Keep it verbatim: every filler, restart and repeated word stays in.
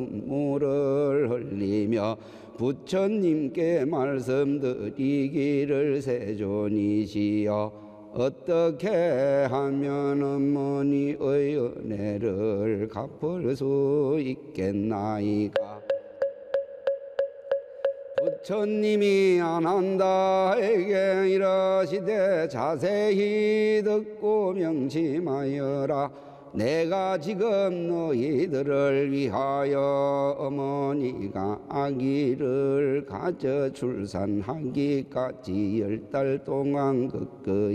물을 흘리며 부처님께 말씀드리기를 세존이시여 어떻게 하면 어머니의 은혜를 갚을 수 있겠나이까. 부처님이 아난다에게 이러시되 자세히 듣고 명심하여라. 내가 지금 너희들을 위하여 어머니가 아기를 가져 출산하기까지 열 달 동안 그그